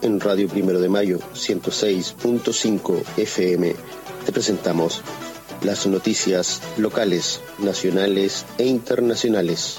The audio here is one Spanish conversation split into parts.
en Radio Primero de Mayo 106.5 FM te presentamos las noticias locales, nacionales e internacionales.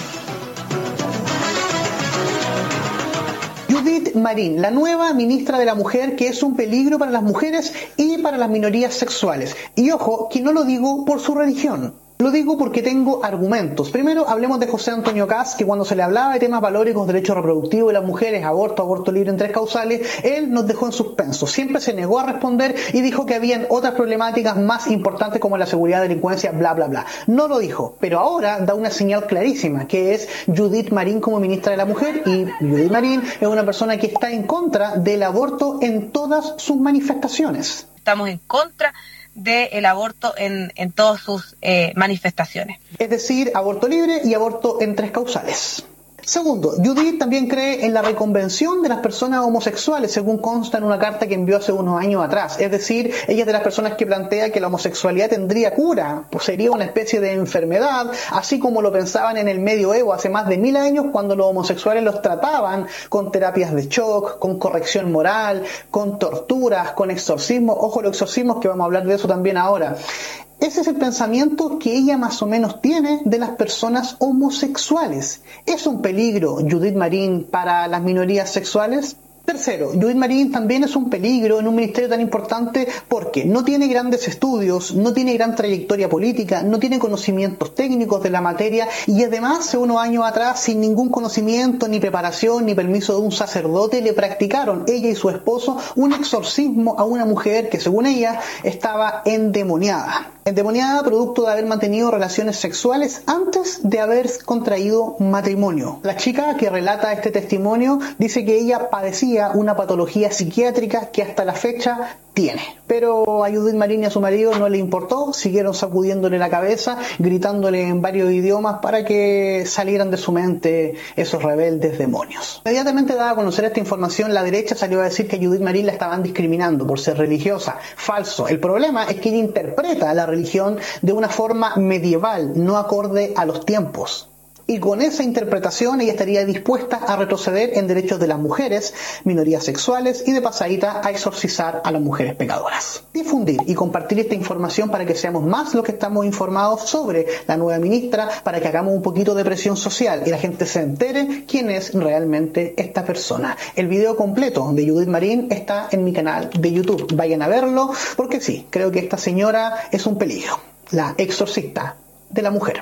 Judith Marín, la nueva ministra de la Mujer, que es un peligro para las mujeres y para las minorías sexuales. Y ojo, que no lo digo por su religión. Lo digo porque tengo argumentos. Primero, hablemos de José Antonio Kast, que cuando se le hablaba de temas valóricos, derecho reproductivo de las mujeres, aborto libre en 3 causales, él nos dejó en suspenso. Siempre se negó a responder y dijo que habían otras problemáticas más importantes como la seguridad, delincuencia, bla, bla, bla. No lo dijo, pero ahora da una señal clarísima, que es Judith Marín como ministra de la Mujer, y Judith Marín es una persona que está en contra del aborto en todas sus manifestaciones. Estamos en contra del aborto en todas sus manifestaciones. Es decir, aborto libre y aborto en 3 causales. Segundo, Judith también cree en la reconvención de las personas homosexuales, según consta en una carta que envió hace unos años atrás. Es decir, ella es de las personas que plantea que la homosexualidad tendría cura, pues sería una especie de enfermedad, así como lo pensaban en el medioevo hace más de 1000 años, cuando los homosexuales los trataban con terapias de shock, con corrección moral, con torturas, con exorcismos. Ojo, los exorcismos, que vamos a hablar de eso también ahora. Ese es el pensamiento que ella más o menos tiene de las personas homosexuales. ¿Es un peligro Judith Marín para las minorías sexuales? Tercero, Judith Marín también es un peligro en un ministerio tan importante porque no tiene grandes estudios, no tiene gran trayectoria política, no tiene conocimientos técnicos de la materia y además, hace unos años atrás, sin ningún conocimiento, ni preparación, ni permiso de un sacerdote, le practicaron ella y su esposo un exorcismo a una mujer que, según ella, estaba endemoniada. Endemoniada producto de haber mantenido relaciones sexuales antes de haber contraído matrimonio. La chica que relata este testimonio dice que ella padecía una patología psiquiátrica que hasta la fecha tiene. Pero a Judith Marín y a su marido no le importó, siguieron sacudiéndole la cabeza, gritándole en varios idiomas para que salieran de su mente esos rebeldes demonios. Inmediatamente dada a conocer esta información, la derecha salió a decir que a Judith Marín la estaban discriminando por ser religiosa. Falso. El problema es que ella interpreta la religión de una forma medieval, no acorde a los tiempos. Y con esa interpretación ella estaría dispuesta a retroceder en derechos de las mujeres, minorías sexuales y de pasadita a exorcizar a las mujeres pecadoras. Difundir y compartir esta información para que seamos más los que estamos informados sobre la nueva ministra, para que hagamos un poquito de presión social y la gente se entere quién es realmente esta persona. El video completo de Judith Marín está en mi canal de YouTube. Vayan a verlo porque sí, creo que esta señora es un peligro. La exorcista de la mujer.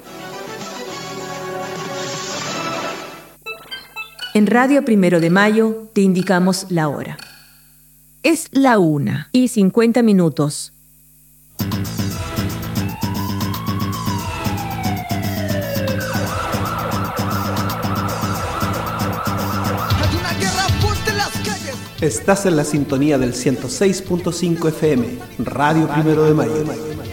En Radio Primero de Mayo te indicamos la hora. Es la 1:50. Estás en la sintonía del 106.5 FM, Radio Primero de Mayo.